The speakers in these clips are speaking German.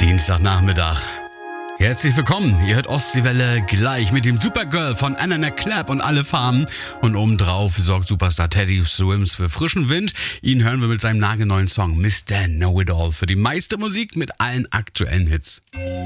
Dienstagnachmittag. Herzlich willkommen. Ihr hört Ostseewelle gleich mit dem Supergirl von Anna McClab und alle Farben. Und obendrauf sorgt Superstar Teddy Swims für frischen Wind. Ihn hören wir mit seinem nagelneuen Song Mr. Know-It-All für die meiste Musik mit allen aktuellen Hits.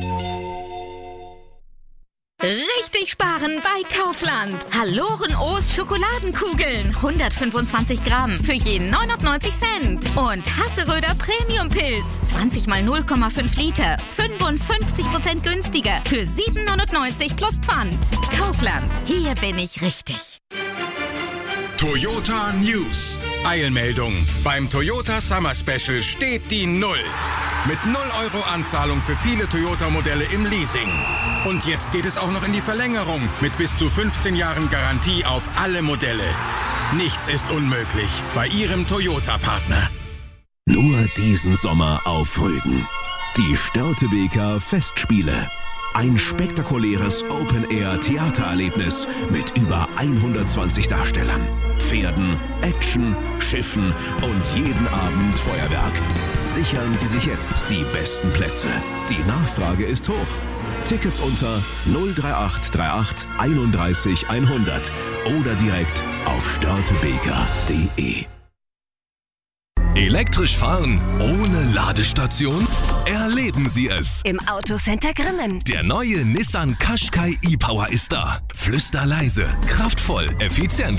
Richtig sparen bei Kaufland. Haloren-O's Schokoladenkugeln. 125 Gramm für jeden 99 Cent. Und Hasseröder Premium-Pilz. 20 mal 0,5 Liter. 55% günstiger. Für 7,99 plus Pfand. Kaufland. Hier bin ich richtig. Toyota News. Eilmeldung. Beim Toyota Summer Special steht die Null. Mit 0 Euro Anzahlung für viele Toyota-Modelle im Leasing. Und jetzt geht es auch noch in die Verlängerung mit bis zu 15 Jahren Garantie auf alle Modelle. Nichts ist unmöglich bei Ihrem Toyota-Partner. Nur diesen Sommer auf Rügen. Die Störtebeker Festspiele. Ein spektakuläres Open-Air-Theatererlebnis mit über 120 Darstellern, Pferden, Action, Schiffen und jeden Abend Feuerwerk. Sichern Sie sich jetzt die besten Plätze. Die Nachfrage ist hoch. Tickets unter 03838 31 100 oder direkt auf störtebeker.de. Elektrisch fahren ohne Ladestation? Erleben Sie es! Im Autocenter Grimmen. Der neue Nissan Qashqai e-Power ist da. Flüsterleise, kraftvoll, effizient.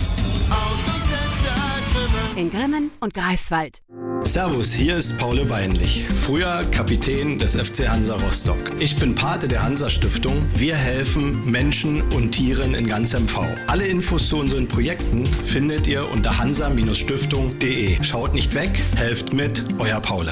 In Grimmen und Greifswald. Servus, hier ist Paul Weinlich, früher Kapitän des FC Hansa Rostock. Ich bin Pate der Hansa-Stiftung. Wir helfen Menschen und Tieren in ganz MV. Alle Infos zu unseren Projekten findet ihr unter hansa-stiftung.de. Schaut nicht weg, helft mit, euer Paul.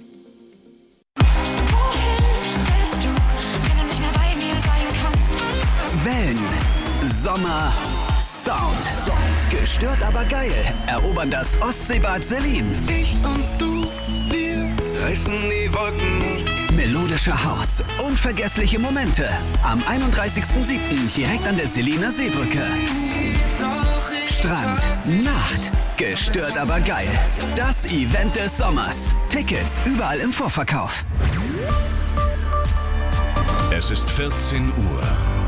Wellen, Sommer, Sound. Gestört aber geil. Erobern das Ostseebad Selin. Ich und du, wir reißen die Wolken. Melodischer Haus. Unvergessliche Momente. Am 31.07. direkt an der Seliner Seebrücke. Strand, Nacht. Gestört aber geil. Das Event des Sommers. Tickets überall im Vorverkauf. Es ist 14 Uhr.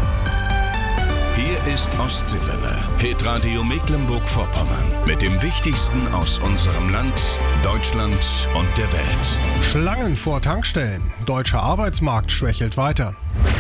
Hier ist Ostseewelle, Hitradio Mecklenburg-Vorpommern. Mit dem Wichtigsten aus unserem Land, Deutschland und der Welt. Schlangen vor Tankstellen. Deutscher Arbeitsmarkt schwächelt weiter.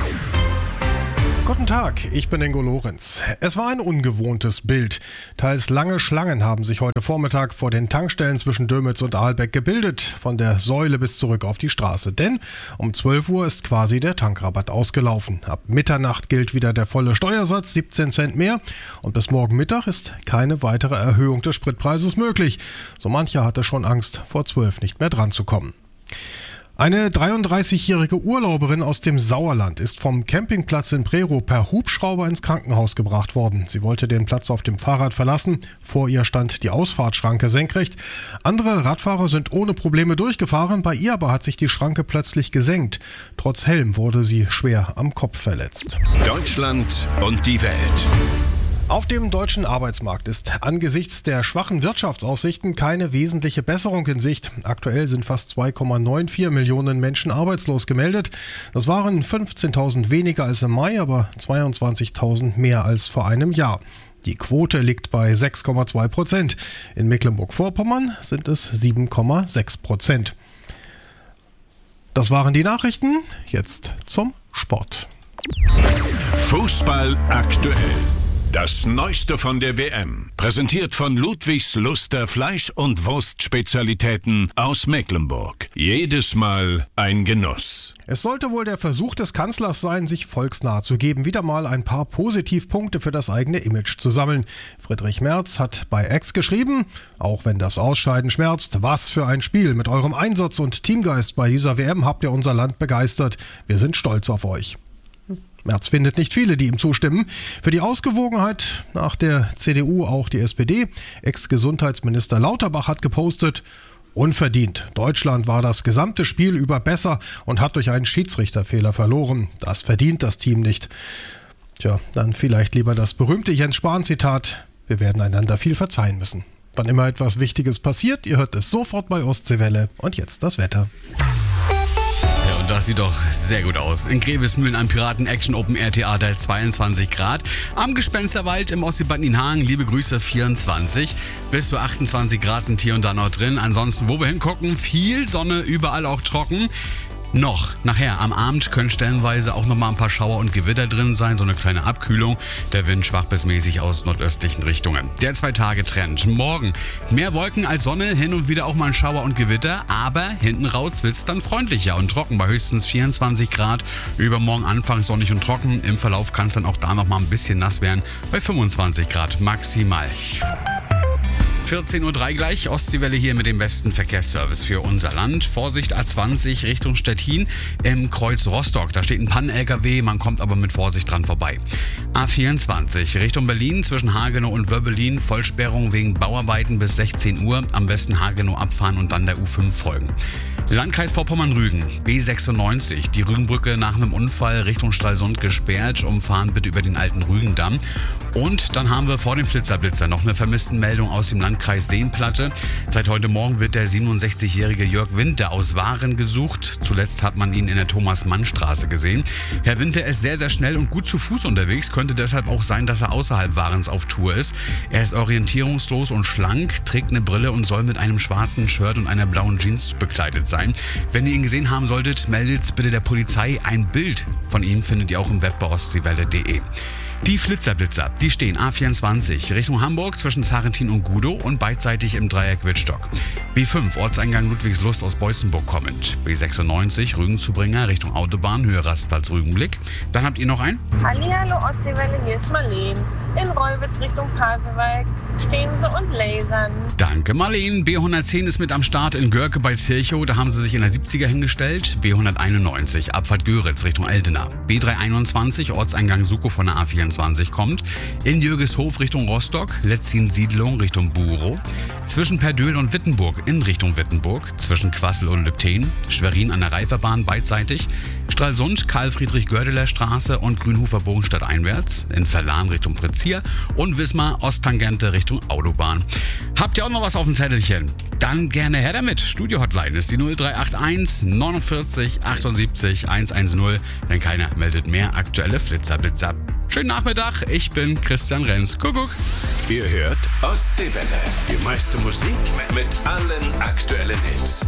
Guten Tag, ich bin Ingo Lorenz. Es war ein ungewohntes Bild. Teils lange Schlangen haben sich heute Vormittag vor den Tankstellen zwischen Dömitz und Ahlbeck gebildet, von der Säule bis zurück auf die Straße. Denn um 12 Uhr ist quasi der Tankrabatt ausgelaufen. Ab Mitternacht gilt wieder der volle Steuersatz, 17 Cent mehr. Und bis morgen Mittag ist keine weitere Erhöhung des Spritpreises möglich. So mancher hatte schon Angst, vor 12 nicht mehr dran zu kommen. Eine 33-jährige Urlauberin aus dem Sauerland ist vom Campingplatz in Prerow per Hubschrauber ins Krankenhaus gebracht worden. Sie wollte den Platz auf dem Fahrrad verlassen. Vor ihr stand die Ausfahrtschranke senkrecht. Andere Radfahrer sind ohne Probleme durchgefahren. Bei ihr aber hat sich die Schranke plötzlich gesenkt. Trotz Helm wurde sie schwer am Kopf verletzt. Deutschland und die Welt. Auf dem deutschen Arbeitsmarkt ist angesichts der schwachen Wirtschaftsaussichten keine wesentliche Besserung in Sicht. Aktuell sind fast 2,94 Millionen Menschen arbeitslos gemeldet. Das waren 15.000 weniger als im Mai, aber 22.000 mehr als vor einem Jahr. Die Quote liegt bei 6,2%. In Mecklenburg-Vorpommern sind es 7,6%. Das waren die Nachrichten. Jetzt zum Sport. Fußball aktuell. Das Neueste von der WM, präsentiert von Ludwigs Luster Fleisch- und Wurstspezialitäten aus Mecklenburg. Jedes Mal ein Genuss. Es sollte wohl der Versuch des Kanzlers sein, sich volksnah zu geben, wieder mal ein paar Positivpunkte für das eigene Image zu sammeln. Friedrich Merz hat bei X geschrieben, auch wenn das Ausscheiden schmerzt, was für ein Spiel. Mit eurem Einsatz und Teamgeist bei dieser WM habt ihr unser Land begeistert. Wir sind stolz auf euch. Merz findet nicht viele, die ihm zustimmen. Für die Ausgewogenheit nach der CDU auch die SPD. Ex-Gesundheitsminister Lauterbach hat gepostet, unverdient. Deutschland war das gesamte Spiel über besser und hat durch einen Schiedsrichterfehler verloren. Das verdient das Team nicht. Tja, dann vielleicht lieber das berühmte Jens Spahn-Zitat. Wir werden einander viel verzeihen müssen. Wann immer etwas Wichtiges passiert, ihr hört es sofort bei Ostseewelle. Und jetzt das Wetter. Und das sieht doch sehr gut aus. In Grevesmühlen am Piraten Action Open Air Theater 22 Grad. Am Gespensterwald im Ostseebad Nienhagen, liebe Grüße, 24. Bis zu 28 Grad sind hier und da noch drin. Ansonsten, wo wir hingucken, viel Sonne, überall auch trocken. Nachher am Abend können stellenweise auch nochmal ein paar Schauer und Gewitter drin sein, so eine kleine Abkühlung. Der Wind schwach bis mäßig aus nordöstlichen Richtungen. Der 2-Tage-Trend. Morgen mehr Wolken als Sonne, hin und wieder auch mal ein Schauer und Gewitter, aber hinten raus wird's dann freundlicher und trocken bei höchstens 24 Grad. Übermorgen anfangs sonnig und trocken. Im Verlauf kann es dann auch da nochmal ein bisschen nass werden, bei 25 Grad maximal. 14.03 Uhr gleich, Ostseewelle hier mit dem besten Verkehrsservice für unser Land. Vorsicht A20 Richtung Stettin im Kreuz Rostock. Da steht ein Pannen-LKW, man kommt aber mit Vorsicht dran vorbei. A24 Richtung Berlin zwischen Hagenow und Wöbbelin. Vollsperrung wegen Bauarbeiten bis 16 Uhr. Am besten Hagenow abfahren und dann der U5 folgen. Landkreis Vorpommern-Rügen, B96. Die Rügenbrücke nach einem Unfall Richtung Stralsund gesperrt. Umfahren bitte über den alten Rügendamm. Und dann haben wir vor dem Flitzerblitzer noch eine Vermisstenmeldung aus dem Landkreis Seenplatte. Seit heute Morgen wird der 67-jährige Jörg Winter aus Waren gesucht. Zuletzt hat man ihn in der Thomas-Mann-Straße gesehen. Herr Winter ist sehr, sehr schnell und gut zu Fuß unterwegs. Könnte deshalb auch sein, dass er außerhalb Warens auf Tour ist. Er ist orientierungslos und schlank, trägt eine Brille und soll mit einem schwarzen Shirt und einer blauen Jeans bekleidet sein. Wenn ihr ihn gesehen haben solltet, meldet bitte der Polizei. Ein Bild von ihm findet ihr auch im Web bei ostseewelle.de. Die Flitzerblitzer, die stehen A24 Richtung Hamburg zwischen Zarentin und Gudow und beidseitig im Dreieck Wittstock. B5 Ortseingang Ludwigslust aus Beutzenburg kommend. B96 Rügenzubringer Richtung Autobahn, Höhe Rastplatz Rügenblick. Dann habt ihr noch einen? Hallihallo Ostseewelle, hier ist Marleen. In Rollwitz Richtung Pasewalk stehen sie und lasern. Danke Marleen. B110 ist mit am Start in Görke bei Zirchow. Da haben sie sich in der 70er hingestellt. B191 Abfahrt Göritz Richtung Eldena. B321 Ortseingang Sukow von der A24 kommt. In Jürgeshof Richtung Rostock. Letzin-Siedlung Richtung Burow. Zwischen Perdöhl und Wittenburg in Richtung Wittenburg. Zwischen Quassel und Lübten. Schwerin an der Reiferbahn beidseitig. Stralsund, Karl-Friedrich-Gördeler Straße und Grünhofer Bogen stadteinwärts. In Verlan Richtung Fritzier. Und Wismar Osttangente Richtung Autobahn. Habt ihr auch noch was auf dem Zettelchen? Dann gerne her damit. Studio-Hotline ist die 0381 49 78 110. Denn keiner meldet mehr aktuelle Flitzerblitzer. Schönen Nachmittag, ich bin Christian Renz. Kuckuck. Ihr hört Ostseewelle. Die meiste Musik mit allen aktuellen Hits.